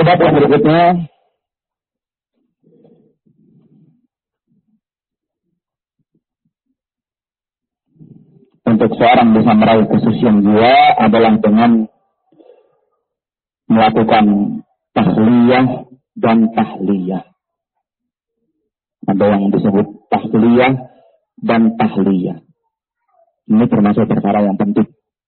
sebab yang berikutnya, untuk seorang bisa meraih kesucian jiwa adalah dengan melakukan tahliyah dan tahliyah. Ada yang disebut tahliyah dan tahliyah. Ini termasuk perkara yang penting.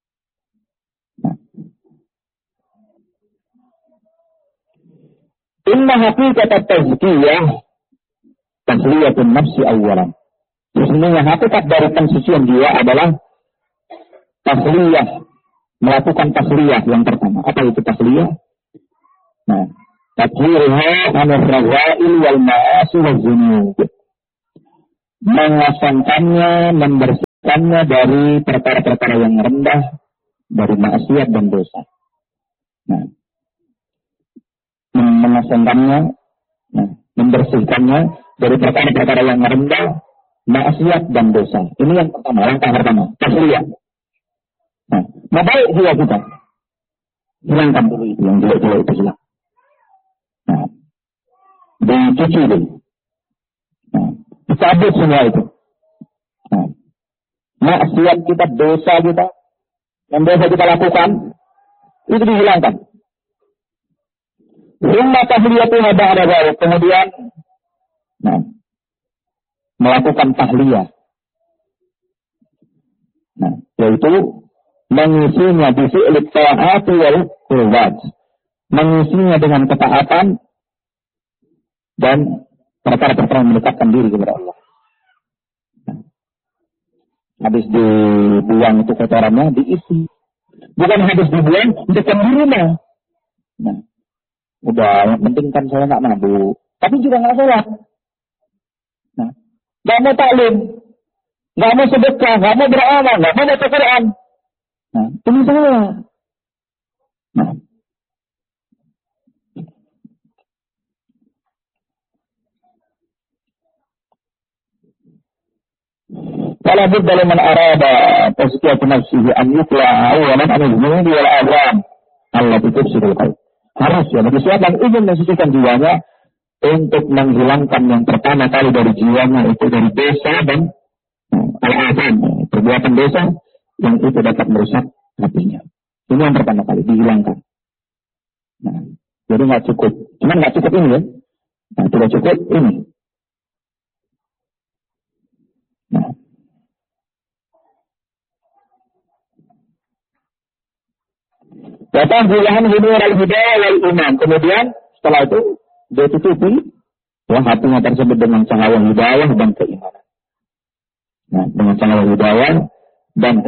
Inna haqiqat at-tazkiyah tahliyatun nafsi awalan. Sesungguhnya hakikat dari pensucian jiwa adalah tahliyah, melakukan tahliyah yang pertama. Apa itu tahliyah? Nah, tathhirha anir rawail wal ma'asi wal dzunub. Mengosongkannya, membersihkannya dari perkara-perkara yang rendah, dari maksiat dan dosa. Nah, mengosongkannya, membersihkannya dari perkara-perkara yang rendah, maksiat dan dosa. Ini yang pertama, langkah pertama, tahliyah. Nah, baik jiwa kita. Hilangkan dulu itu, yang jelek-jelek itu hilang. Nah, dicuci dulu. Nah, dicabut semua itu. Nah, maksiat kita, dosa kita, yang biasa kita lakukan, itu dihilangkan. Summa tahliyatuha ba'da dzalik. Kemudian, nah, melakukan tahliyah. Nah, yaitu mengisinya di fi'lit ta'ati wal qurbat. Mengisinya dengan ketaatan dan perkara-perkara yang mendekatkan diri kepada Allah. Nah, habis dibuang itu kotorannya, diisi. Bukan habis dibuang, dekat di rumah. Nah, udah, yang penting kan saya nggak mabuk. Tapi juga nggak sholat. Nah, nggak mau taklim, nggak mau sedekah, nggak mau beramal, nggak mau baca Quran. Nah, ini salah. Nah, Fala budda liman arada tazkiyatu nafsihi an yukla awalan an al-dhunubi wal adhan allati tufsidul qalb. Harus ya bagi siapa yang ingin mensucikan jiwanya untuk menghilangkan yang pertama kali dari jiwanya itu dari dosa dan al-adhan, perbuatan dosa yang itu dapat merusak hatinya. Ini yang pertama kali dihilangkan. Nah, jadi nggak cukup. Cuman nggak cukup ini ya. Nah, tidak cukup ini. Nah, datang bulan hidayah al-hidayah wal iman. Kemudian setelah itu dia tutupi hatinya tersebut dengan cahaya hidayah dan keimanan. Nah, dengan cahaya hidayah dan